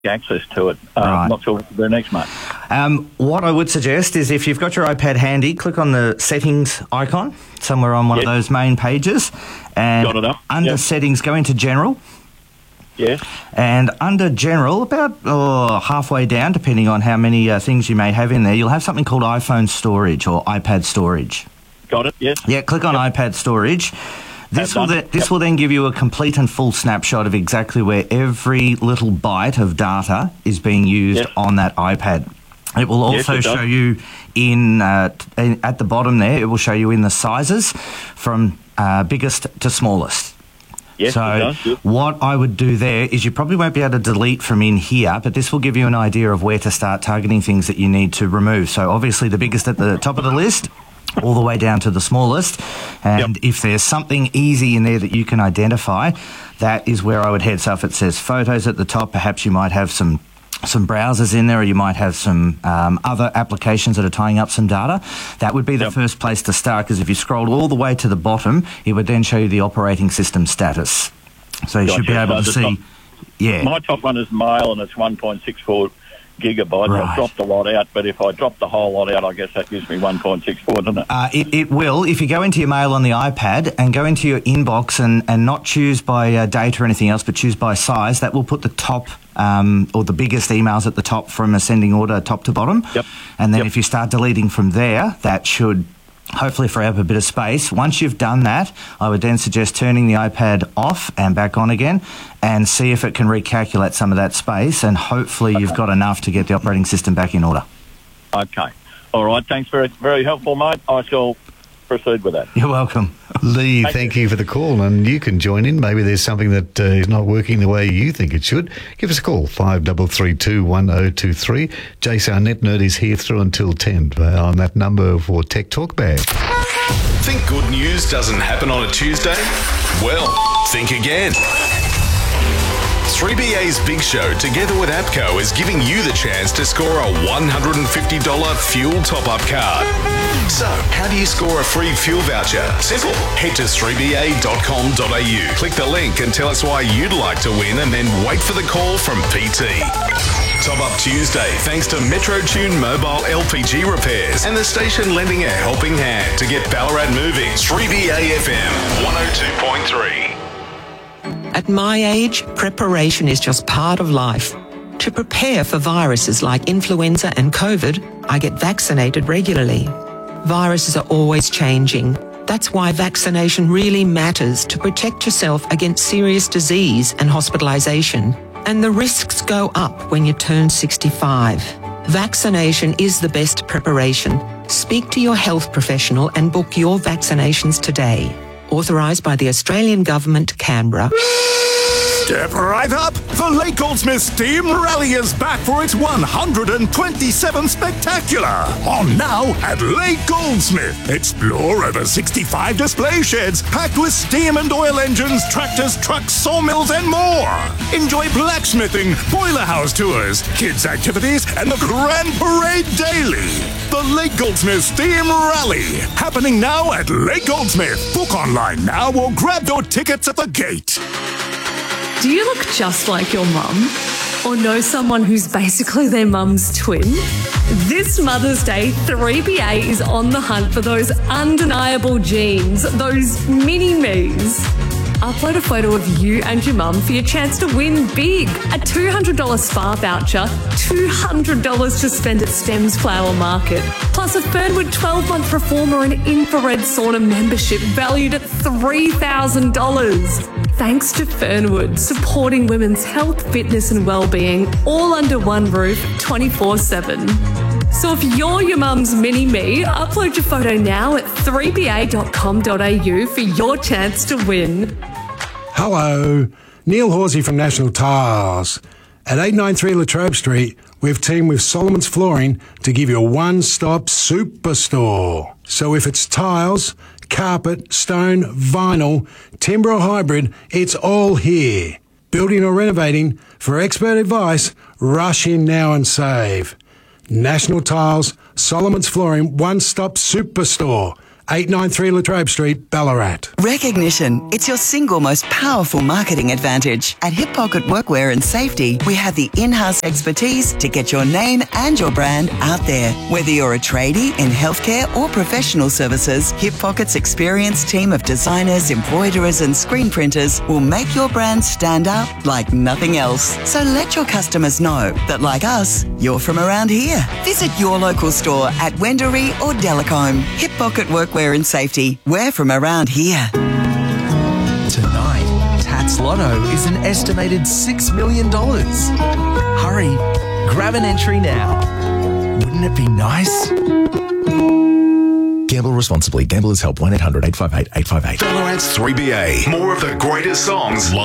access to it. Right. I'm not sure what to do next, mate. What I would suggest is if you've got your iPad handy, click on the settings icon somewhere on one of those main pages. And Got it up. under settings, go into general. Yes. And under general, about halfway down, depending on how many things you may have in there, you'll have something called iPhone storage or iPad storage. Got it, yes. Yeah, click on iPad storage. This will then give you a complete and full snapshot of exactly where every little byte of data is being used on that iPad. It will also show you at the bottom there, it will show you in the sizes from biggest to smallest. Yes, so it does. Yes. What I would do there is you probably won't be able to delete from in here, but this will give you an idea of where to start targeting things that you need to remove. So obviously the biggest at the top of the list, all the way down to the smallest. And if there's something easy in there that you can identify, that is where I would head. So if it says photos at the top, perhaps you might have some browsers in there, or you might have some other applications that are tying up some data. That would be the first place to start, because if you scrolled all the way to the bottom, it would then show you the operating system status. So you should be able to see... My top one is mail, and it's 1.64 gigabytes. Right. I've dropped a lot out, but if I drop the whole lot out, I guess that gives me 1.64, doesn't it? It will. If you go into your mail on the iPad and go into your inbox and not choose by date or anything else, but choose by size, that will put the top or the biggest emails at the top from ascending order, top to bottom. Yep. And then if you start deleting from there, that should hopefully free up a bit of space. Once you've done that, I would then suggest turning the iPad off and back on again and see if it can recalculate some of that space, and hopefully you've got enough to get the operating system back in order. Okay. All right. Thanks. Very, very helpful, mate. I shall proceed with that. You're welcome. Lee, thank you for the call, and you can join in. Maybe there's something that is not working the way you think it should. Give us a call, 5332 1023. Jace, our net nerd, is here through until 10 on that number for Tech Talk Bag. Think good news doesn't happen on a Tuesday? Well, think again. 3BA's Big Show, together with APCO, is giving you the chance to score a $150 fuel top-up card. So, how do you score a free fuel voucher? Simple. Head to 3ba.com.au. Click the link and tell us why you'd like to win, and then wait for the call from PT. Top Up Tuesday, thanks to MetroTune Mobile LPG Repairs and the station lending a helping hand to get Ballarat moving. 3BA FM 102.3. At my age, preparation is just part of life. To prepare for viruses like influenza and COVID, I get vaccinated regularly. Viruses are always changing. That's why vaccination really matters, to protect yourself against serious disease and hospitalisation. And the risks go up when you turn 65. Vaccination is the best preparation. Speak to your health professional and book your vaccinations today. Authorised by the Australian Government, Canberra. Step right up! The Lake Goldsmith Steam Rally is back for its 127th Spectacular. On now at Lake Goldsmith. Explore over 65 display sheds packed with steam and oil engines, tractors, trucks, sawmills and more. Enjoy blacksmithing, boiler house tours, kids activities and the Grand Parade daily. The Lake Goldsmith Steam Rally. Happening now at Lake Goldsmith. Book online now or grab your tickets at the gate. Do you look just like your mum? Or know someone who's basically their mum's twin? This Mother's Day, 3BA is on the hunt for those undeniable genes, those mini-me's. Upload a photo of you and your mum for your chance to win big. A $200 spa voucher, $200 to spend at Stems Flower Market, plus a Fernwood 12-month reformer and infrared sauna membership valued at $3,000. Thanks to Fernwood, supporting women's health, fitness and well-being, all under one roof, 24/7. So if you're your mum's mini-me, upload your photo now at 3ba.com.au for your chance to win. Hello, Neil Horsey from National Tiles. At 893 Latrobe Street, we've teamed with Solomon's Flooring to give you a one-stop superstore. So if it's tiles, carpet, stone, vinyl, timber or hybrid, it's all here. Building or renovating, for expert advice, rush in now and save. National Tiles, Solomon's Flooring, one-stop superstore. 893 Latrobe Street, Ballarat. Recognition. It's your single most powerful marketing advantage. At Hip Pocket Workwear and Safety, we have the in-house expertise to get your name and your brand out there. Whether you're a tradie in healthcare or professional services, Hip Pocket's experienced team of designers, embroiderers and screen printers will make your brand stand out like nothing else. So let your customers know that, like us, you're from around here. Visit your local store at Wendouree or Delacombe. Hip Pocket Workwear and Safety. We're from around here. Tonight, Tats Lotto is an estimated $6 million. Hurry, grab an entry now. Wouldn't it be nice? Gamble responsibly. Gamblers Help 1-800-858-858. Ballarat's 3BA. More of the greatest songs